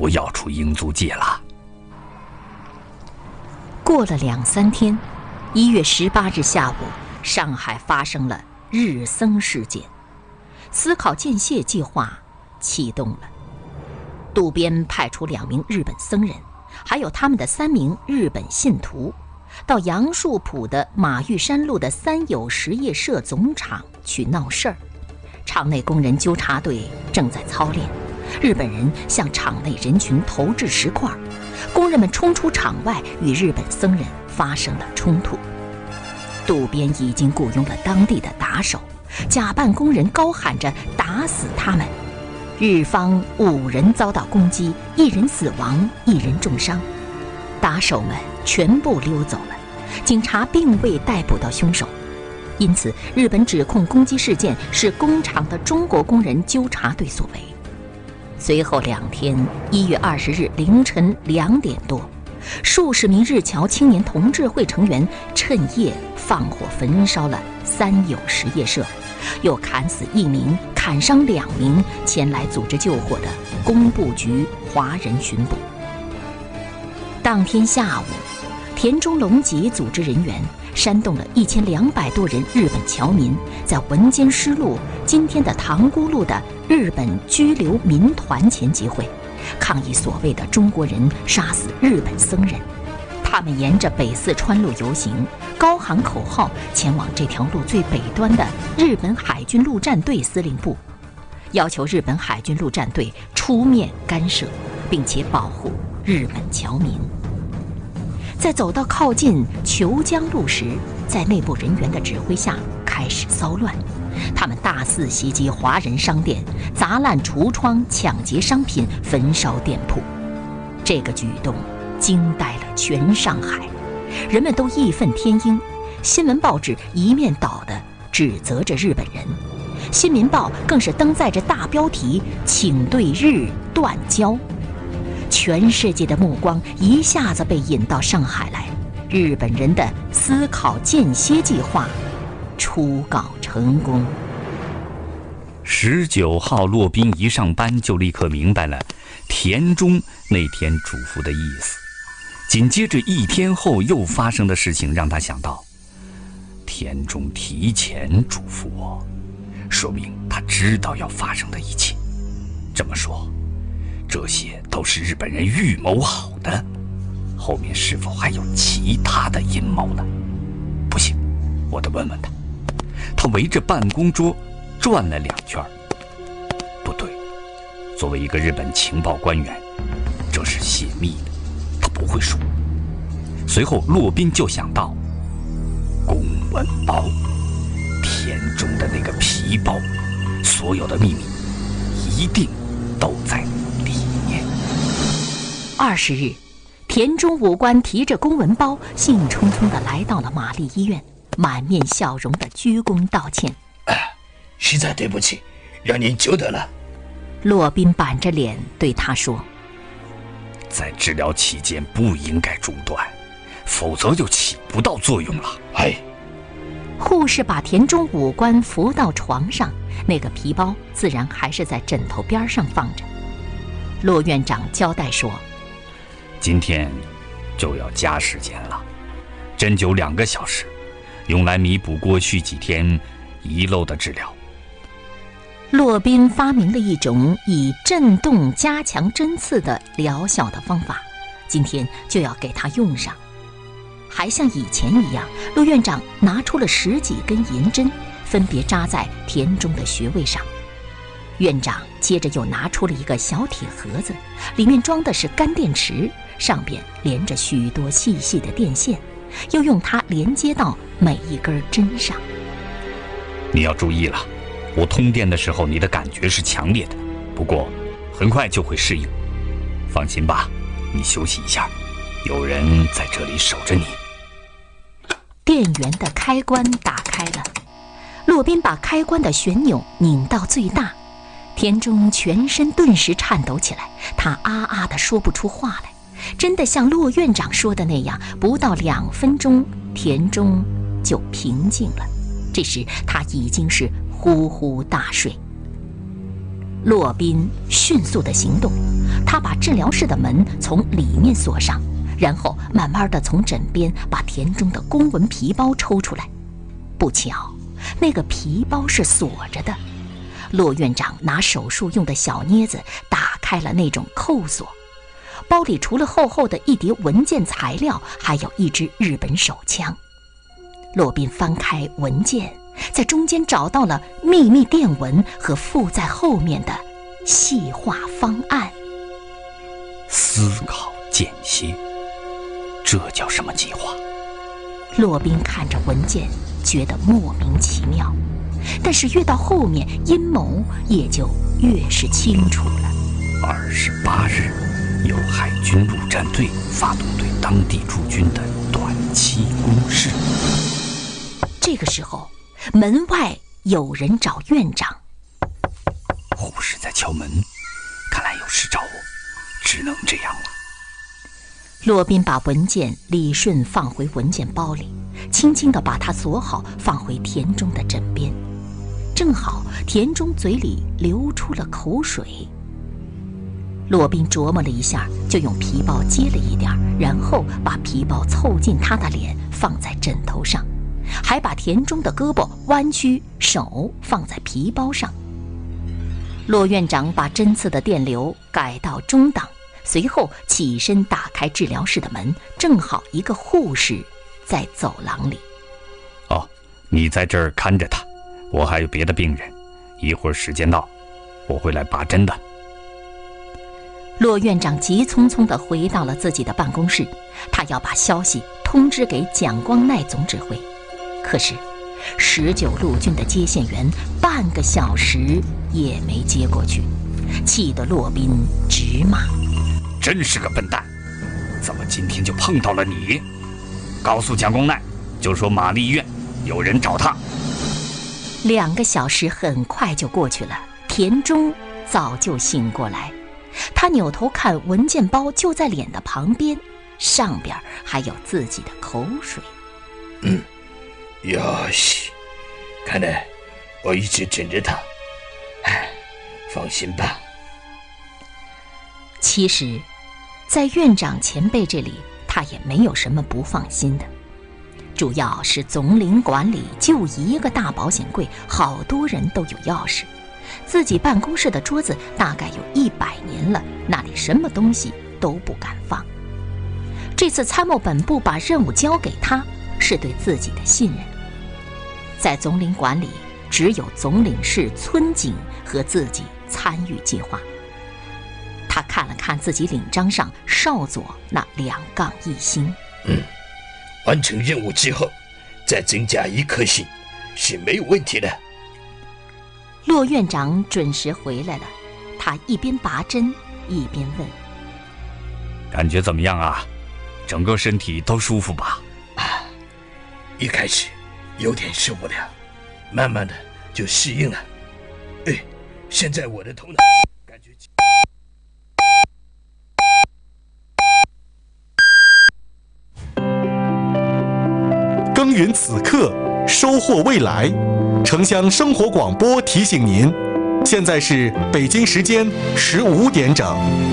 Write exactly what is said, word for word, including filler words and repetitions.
不要出英租界了。 过了两三天，一月十八日下午，上海发生了日僧事件，思考间歇计划启动了。渡边派出两名日本僧人，还有他们的三名日本信徒，到杨树浦的马玉山路的三友实业社总厂去闹事儿。厂内工人纠察队正在操练，日本人向厂内人群投掷石块，工人们冲出厂外，与日本僧人发生了冲突。渡边已经雇佣了当地的打手，假扮工人高喊着打死他们。日方五人遭到攻击，一人死亡，一人重伤。打手们全部溜走了，警察并未逮捕到凶手。因此，日本指控攻击事件是工厂的中国工人纠察队所为。随后两天，一月二十日凌晨两点多，数十名日侨青年同志会成员趁夜放火焚烧了三友实业社，又砍死一名，砍伤两名前来组织救火的工部局华人巡捕。当天下午，田中隆吉组织人员煽动了一千两百多人日本侨民，在文间师路今天的塘沽路的日本居留民团前集会，抗议所谓的中国人杀死日本僧人。他们沿着北四川路游行，高喊口号，前往这条路最北端的日本海军陆战队司令部，要求日本海军陆战队出面干涉，并且保护日本侨民。在走到靠近虬江路时，在内部人员的指挥下开始骚乱，他们大肆袭击华人商店，砸烂橱窗，抢劫商品，焚烧店铺。这个举动惊呆了全上海，人们都义愤填膺，新闻报纸一面倒地指责着日本人，新民报更是登载着大标题请对日断交。全世界的目光一下子被引到上海来，日本人的思考间歇计划初稿成功。 十九号，骆宾一上班就立刻明白了田中那天嘱咐的意思。紧接着一天后又发生的事情让他想到，田中提前嘱咐我，说明他知道要发生的一切。这么说，这些都是日本人预谋好的，后面是否还有其他的阴谋呢？不行，我得问问他。他围着办公桌转了两圈。不对，作为一个日本情报官员，这是泄密的，他不会说。随后骆宾就想到公文包，田中的那个皮包，所有的秘密一定都在里面。 二十日，田中武官提着公文包，兴冲冲地来到了玛丽医院，满面笑容地鞠躬道歉。 啊，实在对不起，让您久等了。 骆宾板着脸对他说， 在治疗期间不应该中断，否则就起不到作用了。 哎， 护士把田中武官扶到床上，那个皮包自然还是在枕头边上放着。骆院长交代说， 今天就要加时间了，针灸两个小时，用来弥补过去几天遗漏的治疗。 骆宾发明了一种以震动加强针刺的疗效的方法，今天就要给他用上。还像以前一样，骆院长拿出了十几根银针，分别扎在田中的穴位上。院长接着又拿出了一个小铁盒子，里面装的是干电池，上边连着许多细细的电线，又用它连接到每一根针上。 你要注意了，我通电的时候你的感觉是强烈的，不过很快就会适应。放心吧，你休息一下，有人在这里守着你。 电源的开关打开了，骆宾把开关的旋钮拧到最大，田中全身顿时颤抖起来，他啊啊地说不出话来。真的像骆院长说的那样，不到两分钟，田中就平静了。这时他已经是呼呼大睡。 骆宾迅速地行动，他把治疗室的门从里面锁上，然后慢慢地从枕边把田中的公文皮包抽出来。不巧，那个皮包是锁着的。骆院长拿手术用的小镊子打开了那种扣锁，包里除了厚厚的一叠文件材料，还有一支日本手枪。骆宾翻开文件，在中间找到了秘密电文和附在后面的细化方案。 思考间歇，这叫什么计划？ 骆宾看着文件，觉得莫名其妙，但是越到后面，阴谋也就越是清楚了。 二十八日，由海军陆战队发动对当地驻军的短期攻势。 这个时候，门外有人找院长。 护士在敲门，看来有事找我，只能这样了。 骆宾把文件理顺放回文件包里，轻轻地把它锁好，放回田中的枕边。正好田中嘴里流出了口水。骆宾琢磨了一下，就用皮包接了一点，然后把皮包凑近他的脸，放在枕头上，还把田中的胳膊弯曲，手放在皮包上。骆院长把针刺的电流改到中档，随后起身打开治疗室的门，正好一个护士在走廊里。 哦，你在这儿看着他，我还有别的病人，一会儿时间到，我会来拔针的。 骆院长急匆匆地回到了自己的办公室，他要把消息通知给蒋光鼐总指挥。可是十九路军的接线员半个小时也没接过去，气得骆宾直骂： 真是个笨蛋，怎么今天就碰到了你？告诉蒋光鼐，就说玛丽医院有人找他。 两个小时很快就过去了，田中早就醒过来，他扭头看文件包就在脸的旁边，上边还有自己的口水。 嗯，哟西，看来我一直枕着他。哎，放心吧。 其实在院长前辈这里，他也没有什么不放心的，主要是总领馆里就一个大保险柜，好多人都有钥匙，自己办公室的桌子大概有一百年了，那里什么东西都不敢放。这次参谋本部把任务交给他，是对自己的信任。在总领馆里，只有总领事村井和自己参与计划。他看了看自己领章上少佐那两杠一星， 嗯，完成任务之后再增加一颗星是没有问题的。 骆院长准时回来了，他一边拔针一边问： 感觉怎么样啊？整个身体都舒服吧？ 啊，一开始有点受不了，慢慢的就适应了。哎，现在我的头脑感觉耕耘此刻，收获未来。城乡生活广播提醒您，现在是北京时间十五点整。